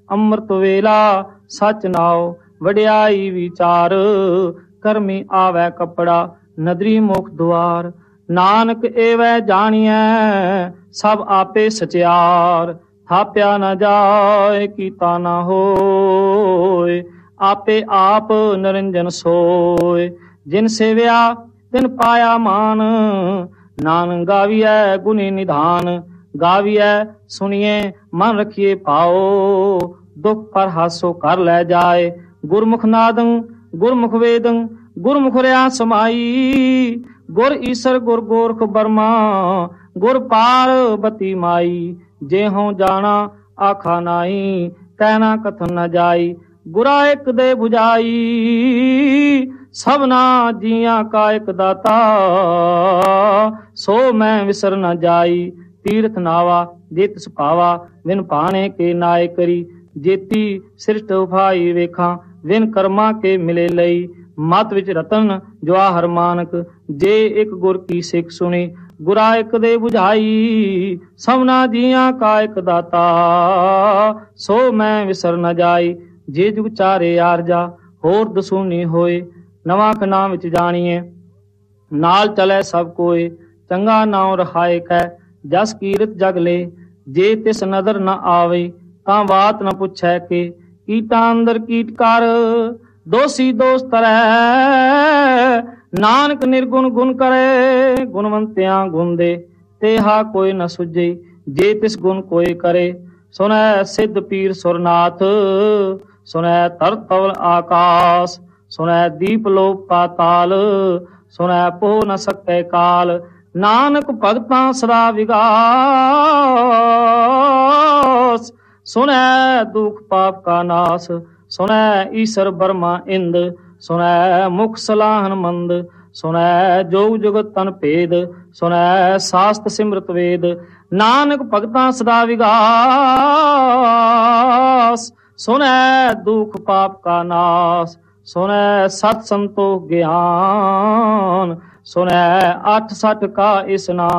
ਅੰਮ੍ਰਿਤ ਵੇਲਾ ਸਚ ਨਾਉ ਵਡਿਆਈ ਵਿਚਾਰ। ਕਰਮੀ ਆਵੈ ਕੱਪੜਾ ਨਦਰੀ ਮੁਖ ਦੁਆਰ। ਨਾਨਕ ਏਵੈ ਜਾਣੀਐ ਸਭ ਆਪੇ ਸਚਿਆਰ। ਥਾਪਿਆ ਨਾ ਜਾਏ ਕੀਤਾ ਨਾ ਹੋਏ ਆਪੇ ਆਪ ਨਿਰੰਜਨ ਸੋਏ। ਜਿਨ ਸੇਵਿਆ ਤਿਨ ਪਾਇਆ ਮਾਨ ਨਾਨਕ ਗਾਵੀਐ ਗੁਣੀ ਨਿਧਾਨ। ਗਾਵੀਐ ਸੁਣੀਏ ਮਨ ਰਖੀਏ ਪਾਓ ਦੁਖ ਪਰ ਹਾਸੋ ਕਰ ਲੈ ਜਾਏ। ਗੁਰਮੁਖ ਨਾਦੰ ਗੁਰਮੁਖ ਵੇਦੰ ਗੁਰਮੁਖ ਰਿਆ ਸਮਾਈ। ਗੁਰ ਈਸਰ ਗੁਰ ਗੋਰਖ ਬਰਮਾ ਗੁਰ ਪਾਰਬਤੀ ਮਾਈ। ਜੇ ਹੋਂ ਜਾਣਾ ਆਖਾ ਨਾਈ ਕਹਿਣਾ ਕਥਨ ਨ ਜਾਈ। ਗੁਰਾ ਇੱਕ ਦੇ 부ਝਾਈ ਸਭਨਾ ਜੀਆਂ ਕਾ ਇੱਕ ਦਾਤਾ। ਸੋ ਮੈਂ ਵਿਸਰ ਨ ਜਾਈ ਤੀਰਥ ਨਾਵਾ ਜੇ ਤਿਸ ਭਾਵਾ। ਵਿਨ ਭਾਣੇ ਕੇ ਨਾਏ ਕਰੀ ਜੇਤੀ ਸ੍ਰਿਸ਼ਟ ਉਫਾਈ ਵੇਖਾਂ। ਵਿਨ ਕਰਮਾਂ ਕੇ ਮਿਲੇ ਲਈ ਮਤ ਵਿੱਚ ਰਤਨ ਜਵਾਹਰ ਮਾਨਕ। ਜੇ ਇੱਕ ਗੁਰ ਕੀ ਸਿੱਖ ਸੁਣੀ ਗੁਰਾ ਇੱਕ ਦੇ 부ਝਾਈ। ਸਭਨਾ ਜੀਆਂ ਕਾ ਇੱਕ ਦਾਤਾ ਸੋ ਮੈਂ ਵਿਸਰ ਨ ਜਾਈ। ਜੇ ਜੁਗ ਚਾਰੇ ਆਰਜਾ ਹੋਰ ਦਸੂਨੀ ਹੋਏ ਨਵਾਂ ਖਨਾ ਵਿੱਚ ਜਾਣੀਏ। ਨਾਲ ਚਲੇ ਸਭ ਕੋਏ ਚੰਗਾ ਨਾਉ ਰਹਾਏ ਕੈ ਜਸ ਕੀਰਤ ਜਗ ਲੈ। ਜੇ ਤਿਸ ਨਦਰ ਨ ਆਵੇ ਤਾਂ ਬਾਤ ਨ ਪੁੱਛੈ ਕੇ ਕੀਟਾਂ ਅੰਦਰ ਕੀਟ ਕਰ। ਦੋਸੀ ਦੋਸ ਤਰੈ ਨਾਨਕ ਨਿਰਗੁਣ ਗੁਣ ਕਰੇ। ਗੁਣਵੰਤਿਆਂ ਗੁਣ ਦੇ ਤੇਹਾ ਕੋਈ ਨ ਸੁਝੇ ਜੇ ਤਿਸ ਗੁਣ ਕੋਈ ਕਰੇ। ਸੁਨੈ ਸਿੱਧ ਪੀਰ ਸੁਰਨਾਥ ਸੁਨੈ ਧਰਤ ਤਵਲ ਆਕਾਸ। ਸੁਨੈ ਦੀਪ ਲੋਕ ਪਾਤਾਲ ਸੁਨੈ ਪੋ ਨ ਸਕੈ ਕਾਲ। ਨਾਨਕ ਭਗਤਾਂ ਸਦਾ ਵਿਗਾਸ। ਸੁਨੈ ਦੁਖ ਪਾਪ ਕਾ ਨਾਸ। ਸੁਨੈ ਈਸਰ ਬਰਮਾ ਇੰਦ। ਸੁਨੈ ਮੁਖ ਸਲਾਹਨ ਮੰਦ। ਸੁਨੈ ਜੋਗ ਜੁਗਤ ਤਨ ਭੇਦ। ਸੁਨੈ ਸਾਸਤ ਸਿਮਰਤ ਵੇਦ। ਨਾਨਕ ਭਗਤਾਂ ਸਦਾ ਵਿਗਾਸ। ਸੁਨੈ ਦੁਖ ਪਾਪ ਕਾ ਨਾਸ। ਸੁਨੈ ਸਤ ਸੰਤੋਖ ਗਿਆਨ। ਸੁਨੈ 68 ਕਾ ਇਸਨਾਨ।